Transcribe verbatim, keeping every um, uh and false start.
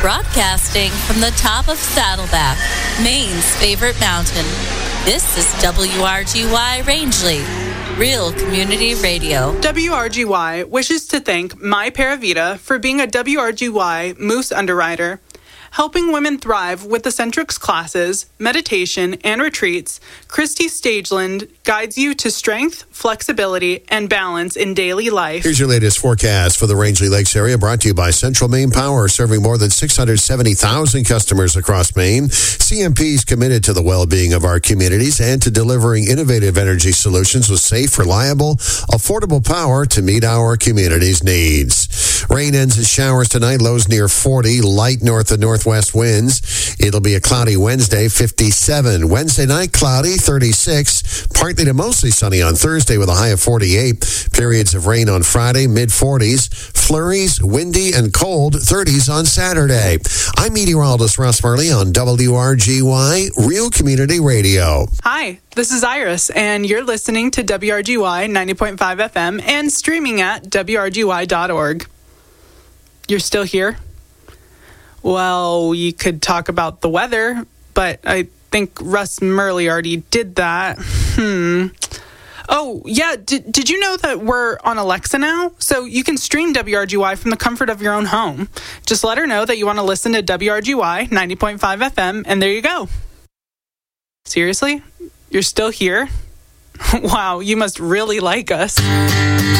Broadcasting from the top of Saddleback, Maine's favorite mountain. This is W R G Y Rangeley, Real Community Radio. W R G Y wishes to thank My Paravita for being a W R G Y Moose underwriter. Helping women thrive with the Centrix classes, meditation, and retreats, Christy Stageland guides you to strength, flexibility, and balance in daily life. Here's your latest forecast for the Rangeley Lakes area, brought to you by Central Maine Power, serving more than six hundred seventy thousand customers across Maine. C M P is committed to the well-being of our communities and to delivering innovative energy solutions with safe, reliable, affordable power to meet our community's needs. Rain ends in showers tonight, lows near forty, light north and northwest winds. It'll be a cloudy Wednesday, fifty-seven. Wednesday night, cloudy, thirty-six. Partly to mostly sunny on Thursday with a high of forty-eight. Periods of rain on Friday, mid-forties. Flurries, windy and cold, thirties on Saturday. I'm meteorologist Russ Murley on W R G Y, Real Community Radio. Hi, this is Iris, and you're listening to W R G Y ninety point five F M and streaming at W R G Y dot org. You're still here? Well, you could talk about the weather, but I think Russ Murley already did that. Hmm. Oh, yeah, did, did you know that we're on Alexa now? So you can stream W R G Y from the comfort of your own home. Just let her know that you want to listen to W R G Y ninety point five F M, and there you go. Seriously? You're still here? Wow, you must really like us.